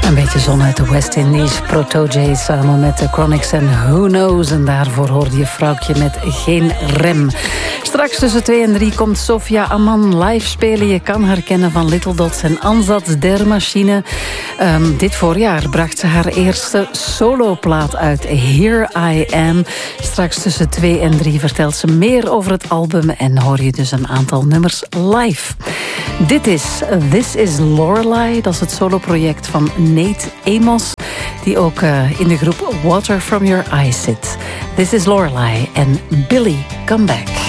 Een beetje zon uit de West Indies. Protoje samen met de Chronics en Who Knows. En daarvoor hoorde je Vrouwtje met Geen Rem. Straks tussen 2 en 3 komt Sofia Aman live spelen. Je kan haar kennen van Little Dots en Ansatz der Machine. Dit voorjaar bracht ze haar eerste soloplaat uit, Here I Am. Straks tussen 2 en 3 vertelt ze meer over het album en hoor je dus een aantal nummers live. Dit is This is Lorelei. Dat is het soloproject van Nate Amos, die ook in de groep Water From Your Eyes zit. This is Lorelei en Billy Come Back.